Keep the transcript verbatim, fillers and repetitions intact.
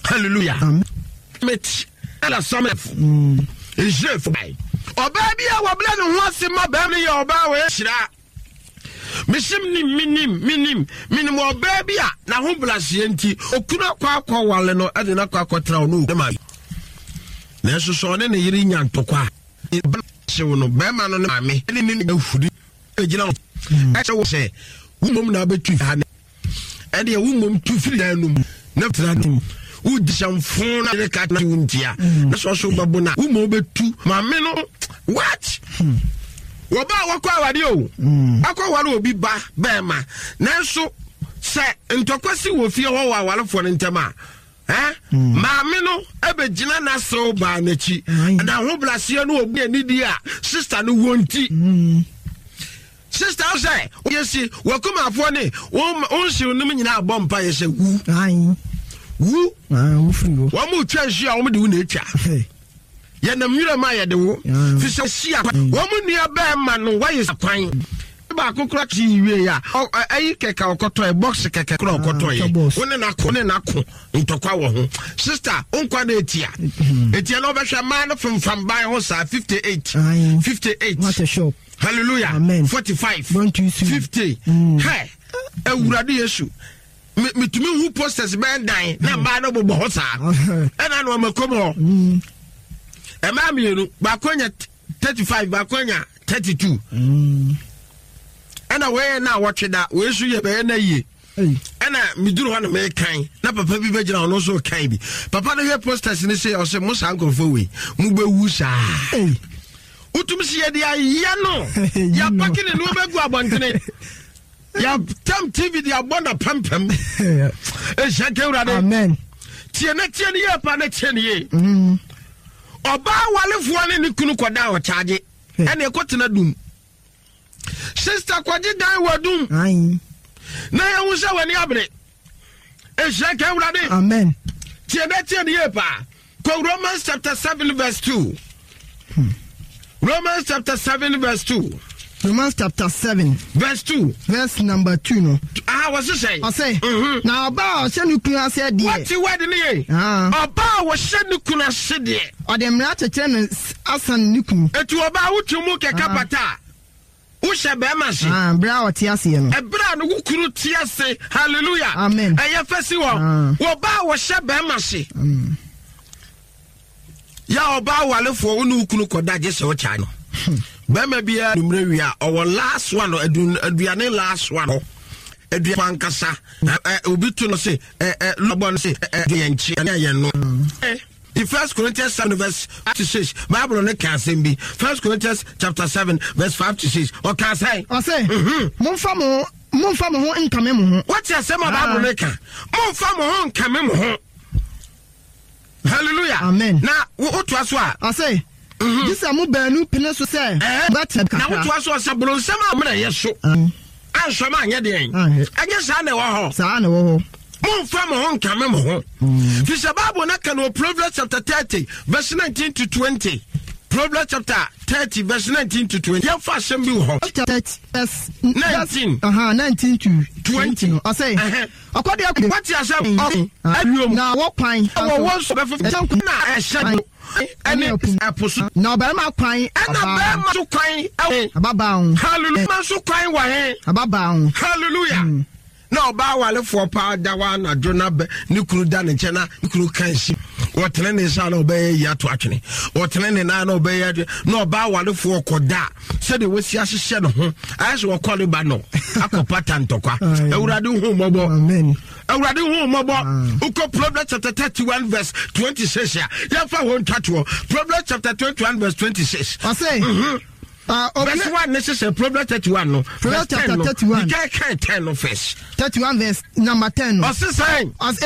Hallelujah. Amen. Met ela samef. Mm. Je fly. Oba bia wo bla no ho asema ba me ye oba we hira. Mishim ni minim minim minim oba bia na ho blase enti okuna kwa akwa wale no ade na kwa akotra no ma. Na so so ne ne yiri nya ntokwa. Shewo no be ma no na me. Ni ni afudi. Ejina. E che wo se wumom na betu ha ne. E de wumom tu firi anum. Na tratum. U dishamfon na de ka tuntia. Na so so babo na wumom betu ma me no what? Woba wakwa awade o. Akwa wale obi ba be ma. Na so se ntokwasi wo fie ho wa walefo ne ntema. Eh? Ma me no ebe gina na so ba na chi. Na ho blase no obi anidi a sister no wonti. Sister say, yes, wakuma afo ne, won si onum nyina abompa ye se wu. Ai. Wu? Ah, wu frio. Wa mu twa hia wo de wu na etwa. Ye nam yura ma ye de wo. Fi se hia. Wo mu nua ba ma no wa ye kwan. Ba kokora chi wie ya. Ayi keka okoto e box keka kora okoto ye. Woni na ko ne na ko ntokwa wo ho. Sister, onkwa na etia. Etia no be hwa ma no fam ban ho sa fifty-eight. fifty-eight. What a shop. Hallelujah. Amen. forty-five. One, two, three. fifty. Mm. Hey. Ewurade Yesu. Me me tumi hu posters ben dan na ba no bobo ho sa. E na no makom ho. Mm. E ma mienu ba konya thirty-five ba konya thirty-two. Mm. E na we na watwe da we su ye be na yie. E na miduru ho na me kan na papa bi be gina ono so kan bi. Papa no he posters ni say o se mo san konfo we. Mu be wu sa. Utumsi ye dia ya no ya pakine no begu abontene ya tam T V dia bona pampam e shake urade. Amen. Tie na tie ne ye pa na tie ne ye mm oba walefo ne ne kunu koda o charge ene ekotena dum sister kwaje dan wadum ai na ya wusa wani abre e shake urade. Amen. Tie na tie ne ye pa ko Romans chapter seven verse two. hmm. Romans chapter seven verse two. Romans chapter seven verse two. Verse number two no. Ah, what's it say? I say. Now about shenu kuna se die. What you word ni? Ah. About what shenu kuna se die. O dem ra cheche no asan nikunu. Etu oba wutumu ke kapata. Wo she be ma se. Ah, bra o ti ase no. E bra no wukuru ti ase. Hallelujah. Amen. E ye fesi wo. Wo ba wo she be ma se. Mm. Ya oba walefo unu ukunu koda je se o cha no. Bema bia numre wia o last one aduane last one. Edu pankasa obi tu no se eh eh lobon se eh yenchi na ye no. In First Corinthians seven verse five to six, Bible no can say be. First Corinthians chapter seven verse five to six. O can say. O say. Monfa mo monfa mo ho nkame mo ho. What you say my Bible no can. Monfa mo ho nkame mo ho. Hallelujah. Amen. Na wo to aso a. I say. This am banu pene so say. But na wo to aso say bro nsem amna yeso. Ansho ma anye den. Anye sa na wo ho. Sa na wo ho. Monfa mo ho nkame mo ho. Fi se Bible na kan o Proverbs chapter thirty verse nineteen to twenty. Proverbs chapter thirty verse nineteen to twenty. Ya fa sem bi ho. thirty verse nineteen. Aha, nineteen to twenty. I say. Akodi akodi. What you say? Na wo kwan. Wo won so be fa na e shadow. Any apostle. Na ba ma kwan. Na ba ma so kwan. Ababa. Hallelujah. Ma so kwan wa he. Ababa. Hallelujah. Na oba wale for pa dawa na jona be ni kuru da ne chena ni kuru kansi. Wotene ne sa na obey ya to atwene. Wotene ne na na obey ya na oba wale for koda. Se de wesi ahihye no ho. Ayeso wo kwale ba no. Akopata ntokwa. Ewurade hu mobo. Amen. Ewurade hu mobo. Uko Proverbs chapter thirty-one verse twenty-six ya. Ya fa won twatwo. Proverbs chapter twenty-one verse twenty-six. I say. Mhm. Uh, okay. Verse one necessary Proverbs thirty-one no. Proverbs chapter thirty-one. You can't ten no first. thirty-one verse number ten. What's the sign?